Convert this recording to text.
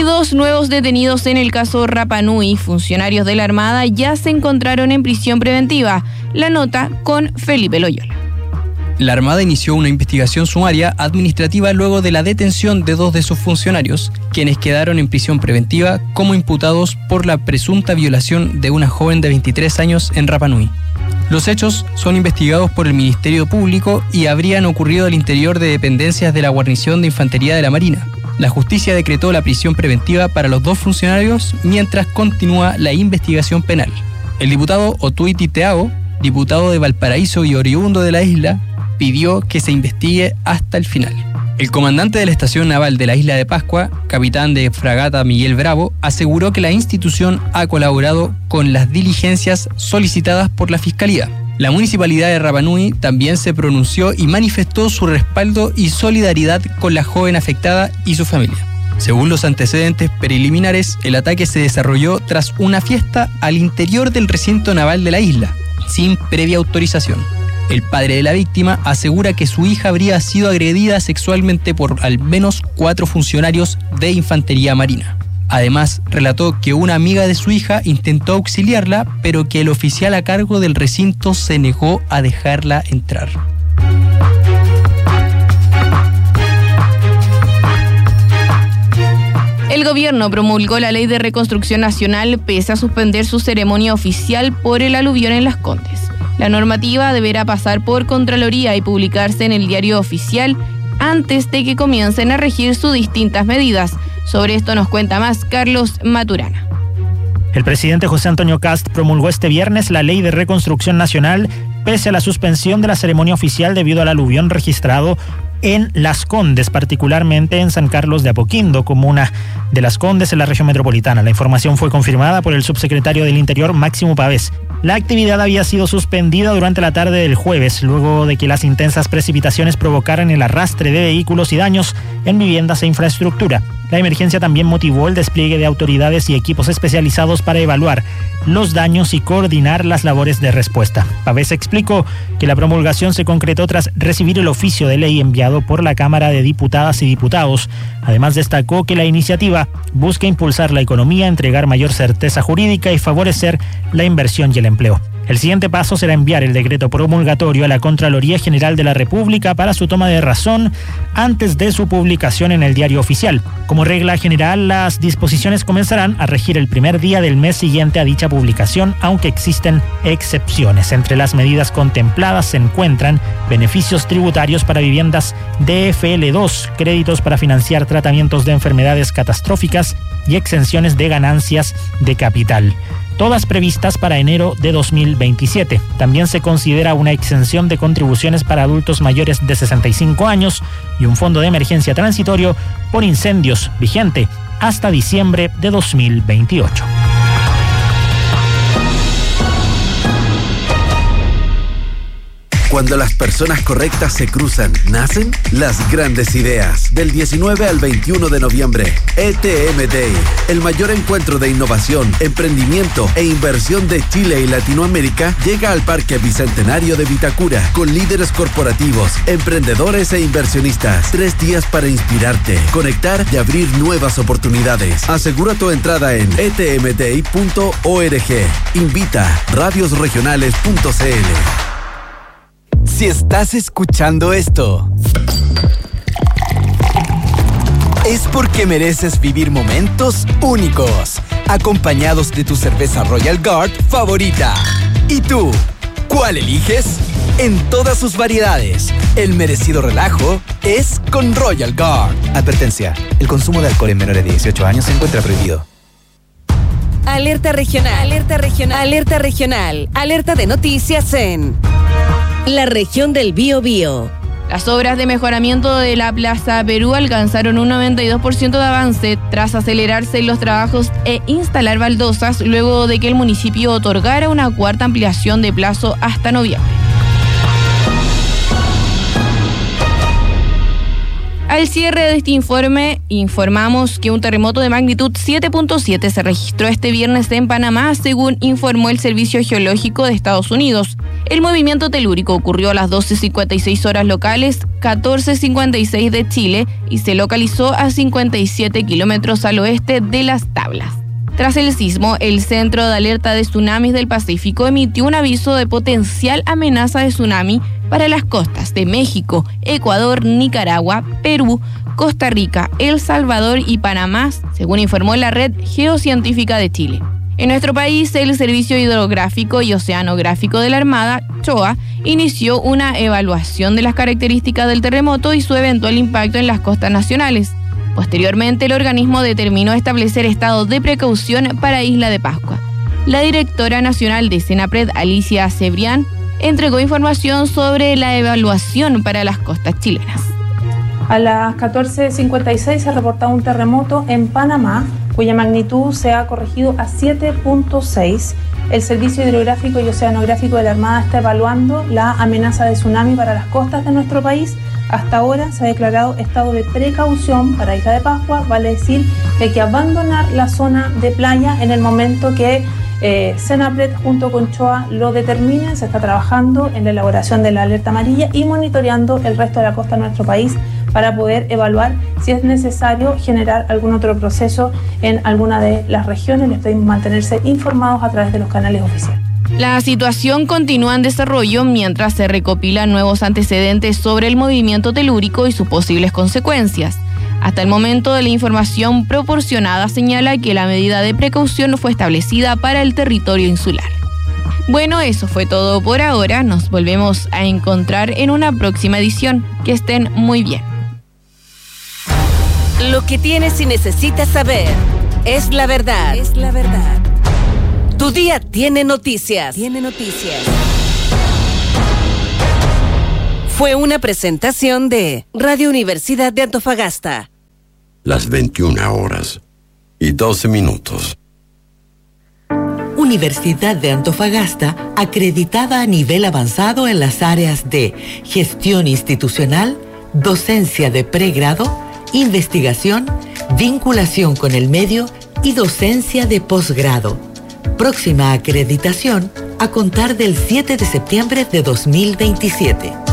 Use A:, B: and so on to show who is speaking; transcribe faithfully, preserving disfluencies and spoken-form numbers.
A: dos nuevos detenidos en el caso Rapa Nui, funcionarios de la Armada, ya se encontraron en prisión preventiva. La nota con Felipe Loyola.
B: La Armada inició una investigación sumaria administrativa luego de la detención de dos de sus funcionarios, quienes quedaron en prisión preventiva como imputados por la presunta violación de una joven de veintitrés años en Rapa Nui. Los hechos son investigados por el Ministerio Público y habrían ocurrido al interior de dependencias de la guarnición de Infantería de la Marina. La justicia decretó la prisión preventiva para los dos funcionarios mientras continúa la investigación penal. El diputado Otuiti Teao, diputado de Valparaíso y oriundo de la isla, pidió que se investigue hasta el final. El comandante de la estación naval de la isla de Pascua, capitán de fragata Miguel Bravo, aseguró que la institución ha colaborado con las diligencias solicitadas por la Fiscalía. La municipalidad de Rapa Nui también se pronunció y manifestó su respaldo y solidaridad con la joven afectada y su familia. Según los antecedentes preliminares, el ataque se desarrolló tras una fiesta al interior del recinto naval de la isla, sin previa autorización. El padre de la víctima asegura que su hija habría sido agredida sexualmente por al menos cuatro funcionarios de Infantería Marina. Además, relató que una amiga de su hija intentó auxiliarla, pero que el oficial a cargo del recinto se negó a dejarla entrar.
A: El gobierno promulgó la Ley de Reconstrucción Nacional pese a suspender su ceremonia oficial por el aluvión en Las Condes. La normativa deberá pasar por Contraloría y publicarse en el Diario Oficial antes de que comiencen a regir sus distintas medidas. Sobre esto nos cuenta más Carlos Maturana.
C: El presidente José Antonio Kast promulgó este viernes la Ley de Reconstrucción Nacional pese a la suspensión de la ceremonia oficial debido al aluvión registrado en Las Condes, particularmente en San Carlos de Apoquindo, comuna de Las Condes en la región metropolitana. La información fue confirmada por el subsecretario del Interior, Máximo Pavés. La actividad había sido suspendida durante la tarde del jueves, luego de que las intensas precipitaciones provocaran el arrastre de vehículos y daños en viviendas e infraestructura. La emergencia también motivó el despliegue de autoridades y equipos especializados para evaluar los daños y coordinar las labores de respuesta. Pavés explicó que la promulgación se concretó tras recibir el oficio de ley enviado por la Cámara de Diputadas y Diputados. Además, destacó que la iniciativa busca impulsar la economía, entregar mayor certeza jurídica y favorecer la inversión y el empleo. El siguiente paso será enviar el decreto promulgatorio a la Contraloría General de la República para su toma de razón antes de su publicación en el Diario Oficial. Como regla general, las disposiciones comenzarán a regir el primer día del mes siguiente a dicha publicación, aunque existen excepciones. Entre las medidas contempladas se encuentran beneficios tributarios para viviendas D F L dos, créditos para financiar tratamientos de enfermedades catastróficas y exenciones de ganancias de capital, todas previstas para enero de dos mil veintisiete. También se considera una exención de contribuciones para adultos mayores de sesenta y cinco años y un fondo de emergencia transitorio por incendios vigente hasta diciembre de dos mil veintiocho.
D: Cuando las personas correctas se cruzan, nacen las grandes ideas. Del diecinueve al veintiuno de noviembre, E T M Day, el mayor encuentro de innovación, emprendimiento e inversión de Chile y Latinoamérica, llega al Parque Bicentenario de Vitacura, con líderes corporativos, emprendedores e inversionistas. Tres días para inspirarte, conectar y abrir nuevas oportunidades. Asegura tu entrada en e t m day punto org. Invita radios regionales punto c l.
E: Si estás escuchando esto, es porque mereces vivir momentos únicos, acompañados de tu cerveza Royal Guard favorita. ¿Y tú? ¿Cuál eliges? En todas sus variedades, el merecido relajo es con Royal Guard. Advertencia, el consumo de alcohol en menores de dieciocho años se encuentra prohibido.
F: Alerta regional, alerta regional, alerta regional, alerta de noticias en la región del Biobío.
A: Las obras de mejoramiento de la Plaza Perú alcanzaron un noventa y dos por ciento de avance tras acelerarse los trabajos e instalar baldosas luego de que el municipio otorgara una cuarta ampliación de plazo hasta noviembre. Al cierre de este informe, informamos que un terremoto de magnitud siete punto siete se registró este viernes en Panamá, según informó el Servicio Geológico de Estados Unidos. El movimiento telúrico ocurrió a las doce cincuenta y seis horas locales, catorce cincuenta y seis de Chile, y se localizó a cincuenta y siete kilómetros al oeste de Las Tablas. Tras el sismo, el Centro de Alerta de Tsunamis del Pacífico emitió un aviso de potencial amenaza de tsunami para las costas de México, Ecuador, Nicaragua, Perú, Costa Rica, El Salvador y Panamá, según informó la Red Geocientífica de Chile. En nuestro país, el Servicio Hidrográfico y Oceanográfico de la Armada, CHOA, inició una evaluación de las características del terremoto y su eventual impacto en las costas nacionales. Posteriormente, el organismo determinó establecer estados de precaución para Isla de Pascua. La directora nacional de Senapred, Alicia Cebrián, entregó información sobre la evaluación para las costas chilenas.
G: A las catorce cincuenta y seis se reportaba un terremoto en Panamá, cuya magnitud se ha corregido a siete punto seis. El Servicio Hidrográfico y Oceanográfico de la Armada está evaluando la amenaza de tsunami para las costas de nuestro país. Hasta ahora se ha declarado estado de precaución para Isla de Pascua, vale decir que hay que abandonar la zona de playa en el momento que eh, Senapred junto con CHOA lo determinen. Se está trabajando en la elaboración de la alerta amarilla y monitoreando el resto de la costa de nuestro país para poder evaluar si es necesario generar algún otro proceso en alguna de las regiones. Les pedimos mantenerse informados a través de los canales oficiales.
A: La situación continúa en desarrollo mientras se recopilan nuevos antecedentes sobre el movimiento telúrico y sus posibles consecuencias. Hasta el momento, de la información proporcionada señala que la medida de precaución fue establecida para el territorio insular. Bueno, eso fue todo por ahora. Nos volvemos a encontrar en una próxima edición. Que estén muy bien.
F: Lo que tienes y necesitas saber es la verdad. Es la verdad. Tu día tiene noticias. Tiene noticias. Fue una presentación de Radio Universidad de Antofagasta.
H: Las veintiuna horas y doce minutos.
I: Universidad de Antofagasta, acreditada a nivel avanzado en las áreas de gestión institucional, docencia de pregrado, investigación, vinculación con el medio y docencia de posgrado. Próxima acreditación a contar del siete de septiembre de dos mil veintisiete.